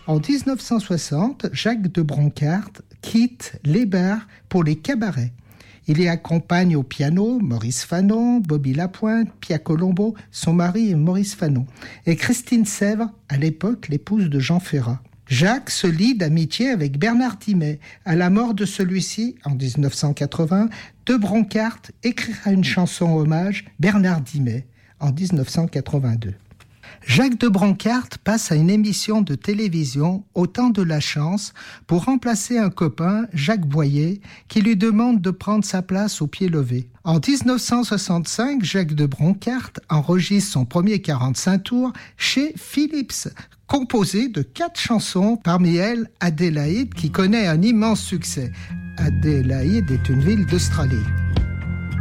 En 1960, Jacques de Bronckart quitte les bars pour les cabarets. Il y accompagne au piano Maurice Fanon, Bobby Lapointe, Pia Colombo, son mari est Maurice Fanon, et Christine Sèvres, à l'époque l'épouse de Jean Ferrat. Jacques se lie d'amitié avec Bernard Dimet. À la mort de celui-ci, en 1980, de Bronckart écrira une chanson hommage Bernard Dimet en 1982. Jacques de Bronckart passe à une émission de télévision au temps de la chance pour remplacer un copain, Jacques Boyer, qui lui demande de prendre sa place au pied levé. En 1965, Jacques de Bronckart enregistre son premier 45 tours chez Philips, composé de 4 chansons, parmi elles Adélaïde, qui connaît un immense succès. Adélaïde est une ville d'Australie.